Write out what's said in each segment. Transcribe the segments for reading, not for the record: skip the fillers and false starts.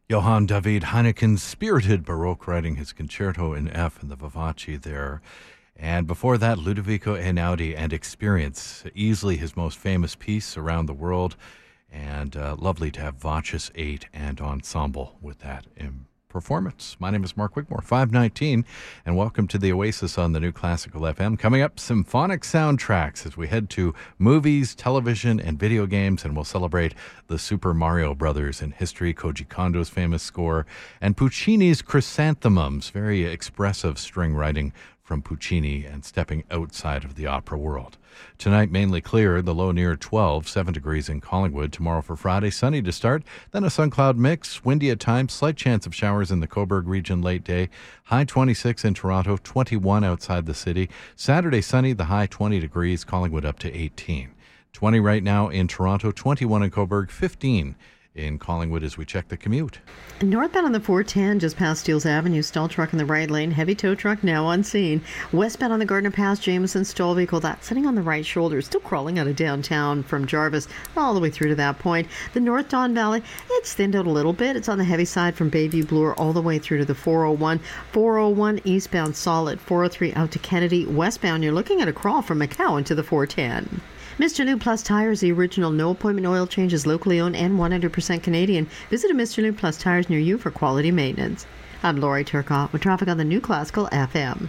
Johann David Heineken's spirited Baroque writing, his Concerto in F and the Vivace there. And before that, Ludovico Einaudi and Experience, easily his most famous piece around the world. And lovely to have Voces 8 and Ensemble with that in performance. My name is Mark Wigmore, 519, and welcome to the Oasis on the New Classical FM. Coming up, symphonic soundtracks as we head to movies, television, and video games, and we'll celebrate the Super Mario Brothers in history, Koji Kondo's famous score, and Puccini's Chrysanthemums, very expressive string writing from Puccini and stepping outside of the opera world. Tonight, mainly clear, the low near 12, 7 degrees in Collingwood. Tomorrow for Friday, sunny to start, then a sun-cloud mix, windy at times, slight chance of showers in the Cobourg region late day. High 26 in Toronto, 21 outside the city. Saturday, sunny, the high 20 degrees, Collingwood up to 18. 20 right now in Toronto, 21 in Cobourg, 15 in Collingwood as we check the commute. Northbound on the 410, just past Steeles Avenue, stall truck in the right lane, heavy tow truck now on scene. Westbound on the Gardner Pass, Jameson stall vehicle, that's sitting on the right shoulder, still crawling out of downtown from Jarvis all the way through to that point. The North Don Valley, it's thinned out a little bit. It's on the heavy side from Bayview Bloor all the way through to the 401. 401 eastbound solid, 403 out to Kennedy. Westbound, you're looking at a crawl from McCowan to the 410. Mr. Lube Plus Tires, the original no-appointment oil changes, locally owned and 100% Canadian. Visit a Mr. Lube Plus Tires near you for quality maintenance. I'm Lori Turcotte with traffic on the New Classical FM.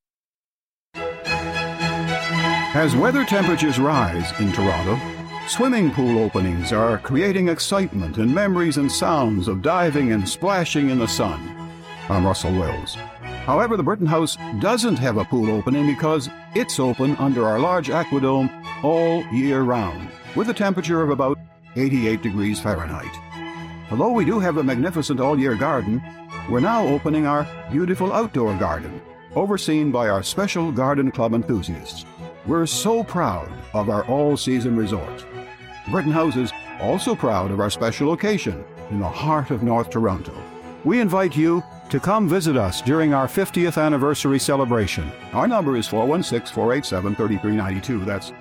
As weather temperatures rise in Toronto, swimming pool openings are creating excitement and memories and sounds of diving and splashing in the sun. I'm Russell Wells. However, the Burton House doesn't have a pool opening because it's open under our large aquadome all year round, with a temperature of about 88 degrees Fahrenheit. Although we do have a magnificent all-year garden, we're now opening our beautiful outdoor garden, overseen by our special garden club enthusiasts. We're so proud of our all-season resort. Burton House is also proud of our special location in the heart of North Toronto. We invite you to come visit us during our 50th anniversary celebration. Our number is 416-487-3392. That's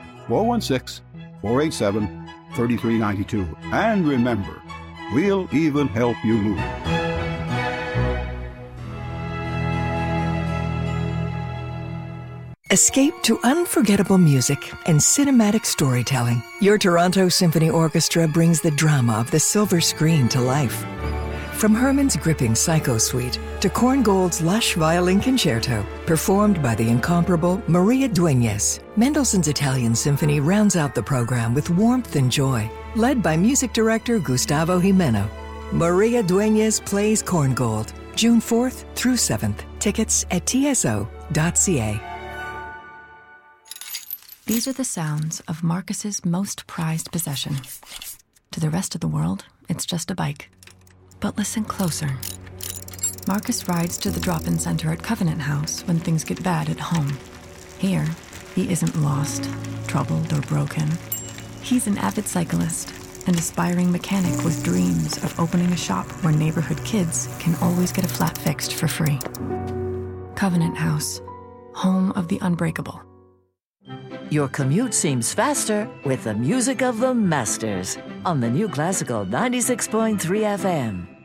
416-487-3392. And remember, we'll even help you move. Escape to unforgettable music and cinematic storytelling. Your Toronto Symphony Orchestra brings the drama of the silver screen to life. From Herman's gripping Psycho Suite to Korngold's lush violin concerto, performed by the incomparable Maria Dueñas, Mendelssohn's Italian Symphony rounds out the program with warmth and joy. Led by music director Gustavo Jimeno, Maria Dueñas plays Korngold, June 4th through 7th. Tickets at tso.ca. These are the sounds of Marcus's most prized possession. To the rest of the world, it's just a bike. But listen closer. Marcus rides to the drop-in center at Covenant House when things get bad at home. Here, he isn't lost, troubled, or broken. He's an avid cyclist, an aspiring mechanic with dreams of opening a shop where neighborhood kids can always get a flat fixed for free. Covenant House, home of the unbreakable. Your commute seems faster with the music of the masters on the New Classical 96.3 FM.